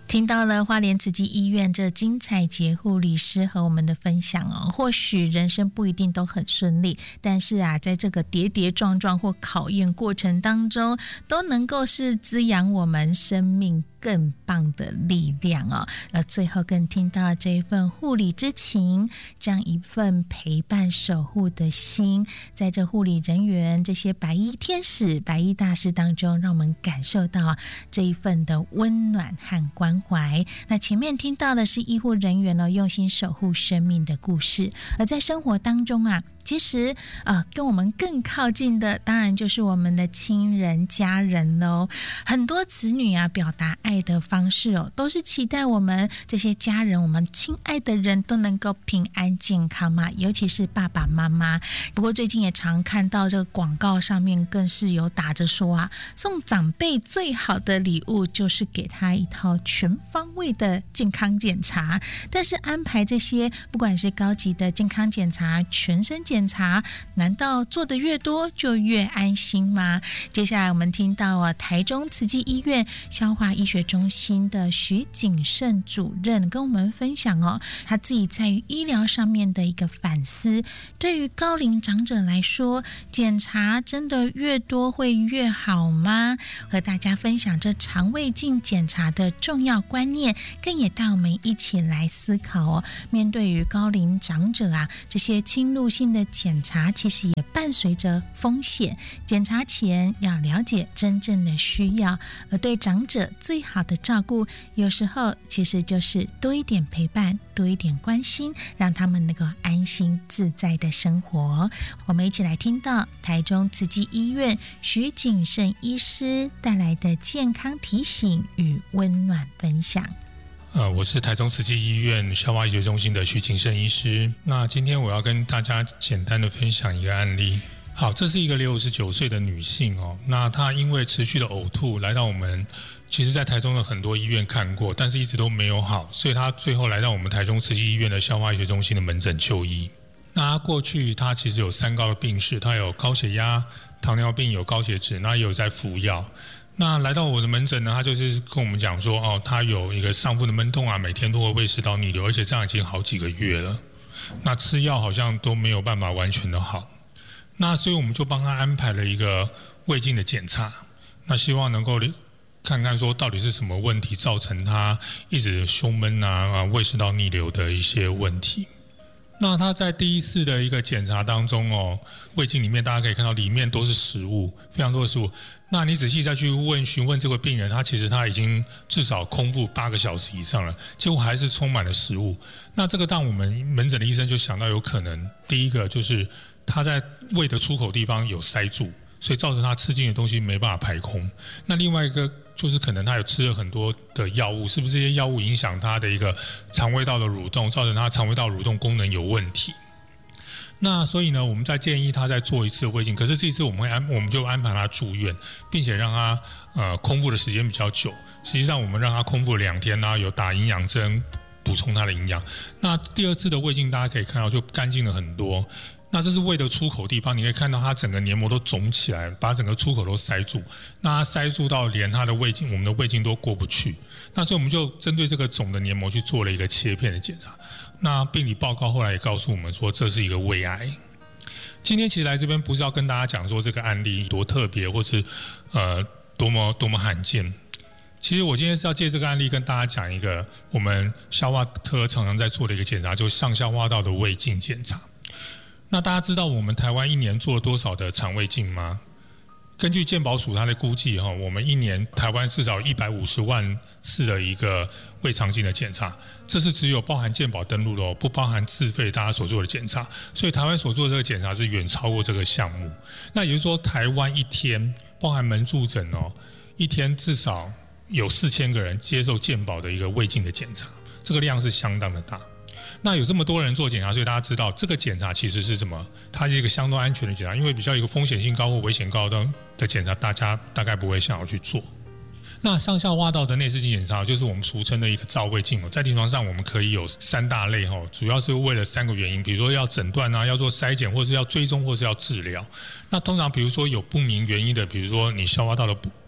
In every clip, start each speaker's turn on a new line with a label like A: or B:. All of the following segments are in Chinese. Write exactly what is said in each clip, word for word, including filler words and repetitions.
A: 听到了花莲慈济医院这精彩节护理师和我们的分享哦，或许人生不一定都很顺利，但是啊，在这个跌跌撞撞或考验过程当中，都能够是滋养我们生命更棒的力量哦。而最后更听到这一份护理之情，这样一份陪伴守护的心，在这护理人员这些白衣天使、白衣大师当中，让我们感受到这一份的温暖和关怀。那前面听到的是医护人员呢用心守护生命的故事，而在生活当中啊，其实呃跟我们更靠近的，当然就是我们的亲人家人喽。很多子女啊表达爱的方式哦，都是期待我们这些家人，我们亲爱的人都能够平安健康嘛，尤其是爸爸妈妈。不过最近也常看到这个广告上面更是有打着说啊，送长辈最好的礼物就是给他一套全方位的健康检查。但是安排这些不管是高级的健康检查、全身检查，难道做得越多就越安心吗？接下来我们听到啊，台中慈济医院消化医学中心的徐景胜主任跟我们分享哦，他自己在于医疗上面的一个反思。对于高龄长者来说，检查真的越多会越好吗？和大家分享这肠胃镜检查的重要观念，更也带我们一起来思考哦。面对于高龄长者啊，这些侵入性的检查其实也伴随着风险。检查前要了解真正的需要，而对长者最好的照顾，有时候其实就是多一点陪伴，多一点关心，让他们能够安心自在的生活。我们一起来听到台中慈济医院徐景胜医师带来的健康提醒与温暖分享。
B: 呃，我是台中慈济医院消化医学中心的徐景胜医师。那今天我要跟大家简单的分享一个案例。好，这是一个六十九岁的女性哦，那她因为持续的呕吐来到我们，其实在台中的很多医院看过，但是一直都没有好，所以她最后来到我们台中慈济医院的消化医学中心的门诊就医。那她过去她其实有三高的病史，她有高血压、糖尿病，有高血脂，那也有在服药。那来到我的门诊呢，他就是跟我们讲说，哦，他有一个上腹的闷痛啊，每天都会胃食道逆流，而且这样已经好几个月了。那吃药好像都没有办法完全的好。那所以我们就帮他安排了一个胃镜的检查，那希望能够看看说到底是什么问题造成他一直胸闷啊、胃食道逆流的一些问题。那他在第一次的一个检查当中哦，胃镜里面大家可以看到里面都是食物，非常多的食物。那你仔细再去问询问这位病人，他其实他已经至少空腹八个小时以上了，结果还是充满了食物。那这个当我们门诊的医生就想到有可能，第一个就是他在胃的出口地方有塞住，所以造成他吃进的东西没办法排空。那另外一个就是可能他有吃了很多的药物，是不是这些药物影响他的一个肠胃道的蠕动，造成他肠胃道蠕动功能有问题。那所以呢，我们再建议他再做一次胃镜，可是这一次我们会安，我们就安排他住院，并且让他呃空腹的时间比较久。实际上我们让他空腹两天啊，有打营养针补充他的营养。那第二次的胃镜大家可以看到就干净了很多。那这是胃的出口地方，你可以看到它整个黏膜都肿起来，把整个出口都塞住。那它塞住到连它的胃镜，我们的胃镜都过不去。那所以我们就针对这个肿的黏膜去做了一个切片的检查。那病理报告后来也告诉我们说，这是一个胃癌。今天其实来这边不是要跟大家讲说这个案例多特别，或是呃多么多么罕见。其实我今天是要借这个案例跟大家讲一个我们消化科常常在做的一个检查，就是上消化道的胃镜检查。那大家知道我们台湾一年做了多少的肠胃镜吗？根据健保署它的估计，我们一年台湾至少一百五十万次的一个胃肠镜的检查，这是只有包含健保登录的哦，不包含自费大家所做的检查。所以台湾所做的这个检查是远超过这个项目。那也就是说，台湾一天包含门住诊哦，一天至少有四千个人接受健保的一个胃镜的检查，这个量是相当的大。那有这么多人做检查，所以大家知道这个检查其实是什么？它是一个相当安全的检查，因为比较一个风险性高或危险高的的检查，大家大概不会想要去做。那上消化道的内视镜检查就是我们俗称的一个照胃镜，在临床上我们可以有三大类，主要是为了三个原因，比如说要诊断啊，要做筛检，或是要追踪，或是要治疗。那通常比如说有不明原因的，比如说你消化道的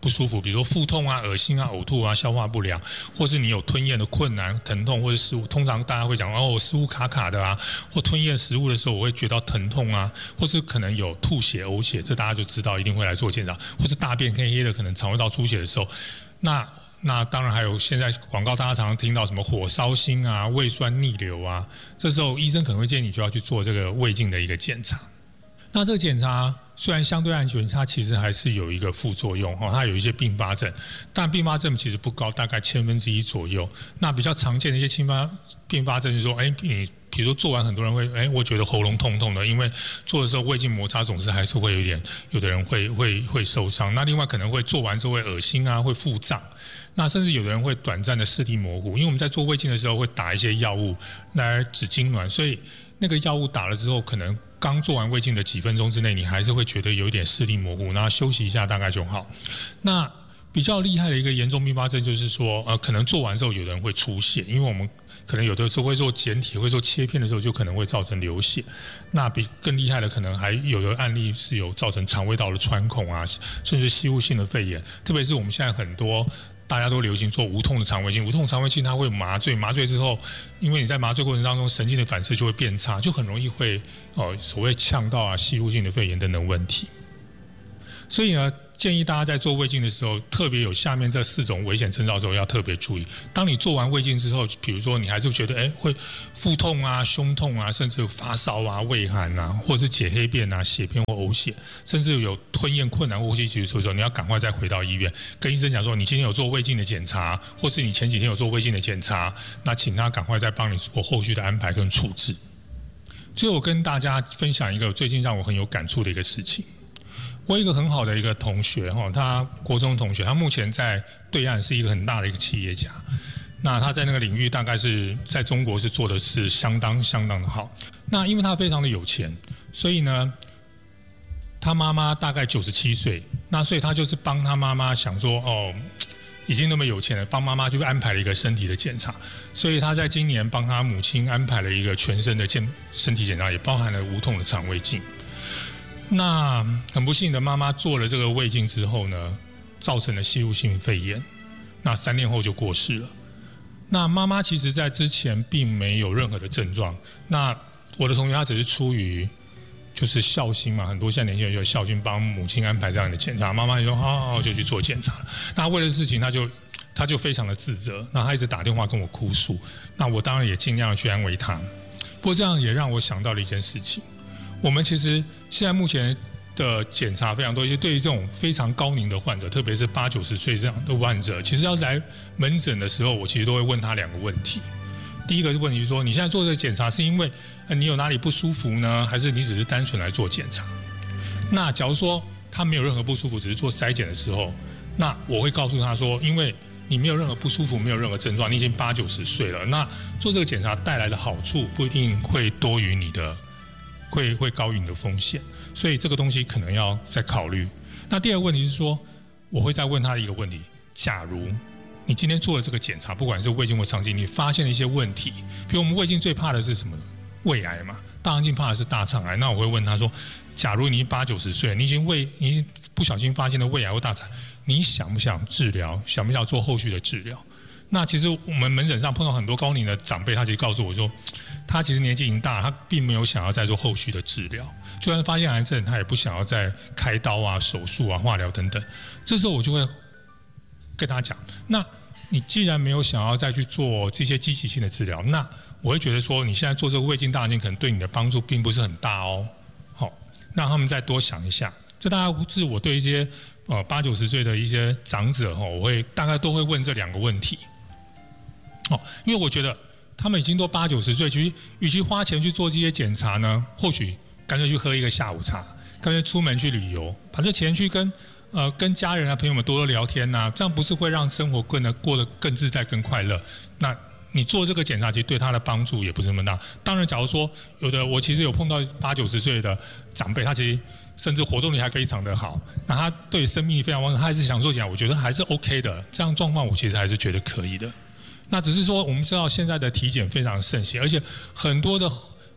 B: 不舒服，比如说腹痛啊、恶心啊、呕吐啊、消化不良，或是你有吞咽的困难、疼痛，或者食物，通常大家会讲哦，我食物卡卡的啊，或吞咽食物的时候我会觉到疼痛啊，或是可能有吐血、呕血，这大家就知道一定会来做检查，或是大便黑黑的，可能肠胃道出血的时候，那那当然还有现在广告大家常常听到什么火烧心啊、胃酸逆流啊，这时候医生可能会建议你就要去做这个胃镜的一个检查。那这个检查虽然相对安全，它其实还是有一个副作用，它有一些并发症，但并发症其实不高，大概千分之一左右。那比较常见的一些并发并发症就是说，哎，你比如说做完，很多人会，哎，我觉得喉咙痛痛的，因为做的时候胃镜摩擦总是还是会有一点，有的人会会会受伤。那另外可能会做完之后会恶心啊，会腹胀。那甚至有的人会短暂的视力模糊，因为我们在做胃镜的时候会打一些药物来止痉挛，所以那个药物打了之后，可能刚做完胃镜的几分钟之内，你还是会觉得有一点视力模糊，然后休息一下大概就好。那比较厉害的一个严重并发症就是说，呃，可能做完之后有人会出血，因为我们可能有的时候会做检体、会做切片的时候，就可能会造成流血。那比更厉害的，可能还有的案例是有造成肠胃道的穿孔啊，甚至吸入性的肺炎。特别是我们现在很多大家都流行做无痛的肠胃镜，无痛肠胃镜它会麻醉，麻醉之后，因为你在麻醉过程当中神经的反射就会变差，就很容易会呃所谓呛到啊、吸入性的肺炎等等问题。所以呢，建议大家在做胃镜的时候，特别有下面这四种危险征兆的时候要特别注意。当你做完胃镜之后，比如说你还是觉得哎会腹痛啊、胸痛啊，甚至发烧啊、畏寒啊，或者是解黑便啊、血便或呕血，甚至有吞咽困难或呼吸急促的时候，你要赶快再回到医院，跟医生讲说你今天有做胃镜的检查，或是你前几天有做胃镜的检查，那请他赶快再帮你做后续的安排跟处置。最后我跟大家分享一个最近让我很有感触的一个事情。我有一个很好的一个同学，他国中同学，他目前在对岸是一个很大的一个企业家。那他在那个领域大概是在中国是做的是相当相当的好。那因为他非常的有钱，所以呢，他妈妈大概九十七岁，那所以他就是帮他妈妈想说，哦，已经那么有钱了，帮妈妈就安排了一个身体的检查。所以他在今年帮他母亲安排了一个全身的健身体检查，也包含了无痛的肠胃镜。那很不幸的，妈妈做了这个胃镜之后呢，造成了吸入性肺炎，那三年后就过世了。那妈妈其实在之前并没有任何的症状，那我的同学他只是出于就是孝心嘛，很多现在年轻人就孝心帮母亲安排这样的检查，妈妈就说好好好就去做检查了。那为了事情他就他就非常的自责，那他一直打电话跟我哭诉，那我当然也尽量去安慰他。不过这样也让我想到了一件事情。我们其实现在目前的检查非常多，就对于这种非常高龄的患者，特别是八九十岁这样的患者，其实要来门诊的时候，我其实都会问他两个问题。第一个问题是说，你现在做这个检查是因为你有哪里不舒服呢，还是你只是单纯来做检查？那假如说他没有任何不舒服，只是做筛检的时候，那我会告诉他说，因为你没有任何不舒服，没有任何症状，你已经八九十岁了，那做这个检查带来的好处不一定会多于你的。会会高于你的风险，所以这个东西可能要再考虑。那第二个问题是说，我会再问他一个问题：假如你今天做了这个检查，不管是胃镜或肠镜，你发现了一些问题，比如我们胃镜最怕的是什么呢？胃癌嘛，大肠镜怕的是大肠癌。那我会问他说：假如你已经八九十岁了，你已经胃，你已经不小心发现了胃癌或大肠癌，你想不想治疗？想不想做后续的治疗？那其实我们门诊上碰到很多高龄的长辈，他其实告诉我说，他其实年纪已经大了，他并没有想要再做后续的治疗，就算发现癌症，他也不想要再开刀啊、手术啊、化疗等等。这时候我就会跟他讲，那你既然没有想要再去做这些积极性的治疗，那我会觉得说，你现在做这个胃镜大肠镜可能对你的帮助并不是很大哦。好，让他们再多想一下。这大概是我对一些呃八九十岁的一些长者哈，我会大概都会问这两个问题。哦，因为我觉得他们已经都八九十岁，其实与其花钱去做这些检查呢，或许干脆去喝一个下午茶，干脆出门去旅游，把这钱去跟呃跟家人啊朋友们多多聊天呐、啊，这样不是会让生活更的过得更自在、更快乐？那你做这个检查，其实对他的帮助也不是那么大。当然，假如说有的我其实有碰到八九十岁的长辈，他其实甚至活动力还非常的好，那他对生命力非常旺盛，他还是想做检查，我觉得还是 OK 的。这样状况我其实还是觉得可以的。那只是说，我们知道现在的体检非常盛行，而且很多的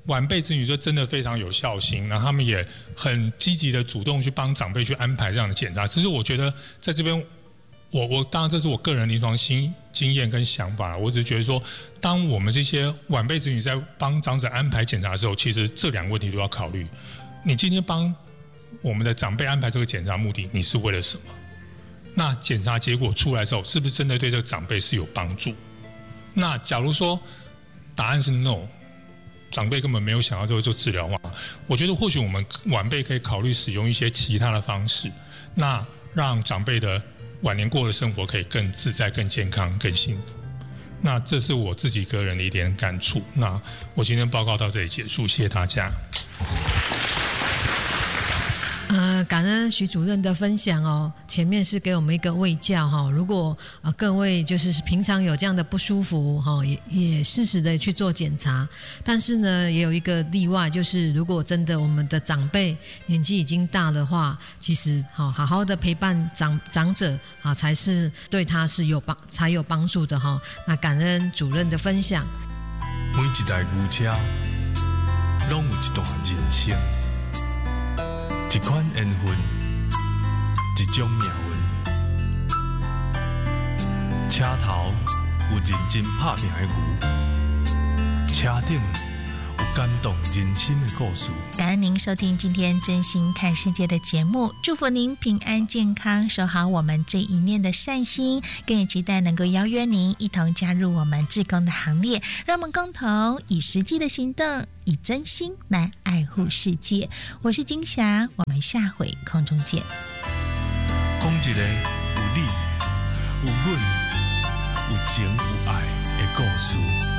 B: 晚辈子女就真的非常有孝心，然后他们也很积极的主动去帮长辈去安排这样的检查。只是我觉得在这边，我我当然这是我个人临床经经验跟想法，我只是觉得说，当我们这些晚辈子女在帮长者安排检查的时候，其实这两个问题都要考虑。你今天帮我们的长辈安排这个检查目的，你是为了什么？那检查结果出来之后，是不是真的对这个长辈是有帮助？那假如说答案是 no。长辈根本没有想要这个做治疗的话，我觉得或许我们晚辈可以考虑使用一些其他的方式，那让长辈的晚年过的生活可以更自在、更健康、更幸福。那这是我自己个人的一点感触。那我今天报告到这里结束，谢谢大家。
C: 呃，感恩徐主任的分享哦。前面是给我们一个卫教哈、哦，如果呃各位就是平常有这样的不舒服哈、哦，也也适时的去做检查。但是呢，也有一个例外，就是如果真的我们的长辈年纪已经大的话，其实好、哦、好好的陪伴长长者啊，才是对他是有帮才有帮助的哈、哦。那感恩主任的分享。
D: 每一台牛车，拢有一段人生。一款缘分，一种命运。车头有认真打拼的牛，车顶有感动人心的故事。
A: 感恩您收听今天真心看世界的节目，祝福您平安健康，守好我们这一念的善心，更也期待能够邀约您一同加入我们志工的行列，让我们共同以实际的行动，以真心来爱护世界。我是金霞，我们下回空中见。
D: 讲一个有你、有阮、有情有爱的故事。